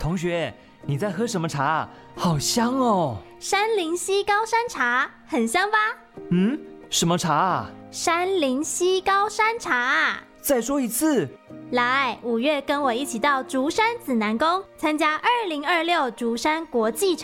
同学，你在喝什么茶？好香哦！ 山林溪高山茶，很香吧？ 什么茶啊？ 山林溪高山茶。 再说一次。 来，5月跟我一起到竹山紫南宫参加2026竹山国际茶